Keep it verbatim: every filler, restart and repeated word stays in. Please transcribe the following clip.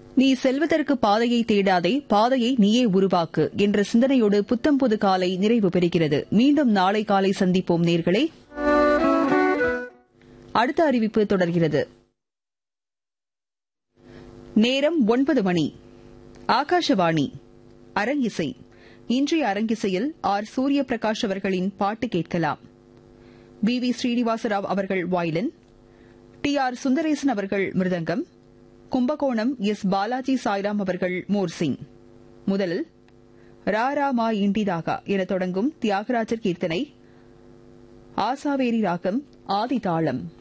நீ செல்வதற்கு பாதையை தேடாதே, பாதையை நீயே உருவாக்கு என்ற சிந்தனையோடு புத்தம்புது காலை நிறைவு பெறுகிறது. மீண்டும் நாளை காலை சந்திப்போம் நேர்களே. அடுத்த அறிவிப்பு தொடர்கிறது. நேரம் ஒன்பது மணி. ஆகாஷவாணி அரங்கிசை. இன்றைய அரங்கிசையில் ஆர் சூரிய பிரகாஷ் அவர்களின் பாட்டு கேட்கலாம். வி வி ஸ்ரீனிவாசராவ் அவர்கள் வயலின், டி ஆர் சுந்தரேசன் அவர்கள் மிருதங்கம், கும்பகோணம் எஸ் பாலாஜி சாய்ராம் அவர்கள் மோர்சிங். முதலில் ரா ரா மா இண்டிதாகா என தொடங்கும் தியாகராஜர் கீர்த்தனை, ஆசாவேரி ராகம், ஆதி தாளம்.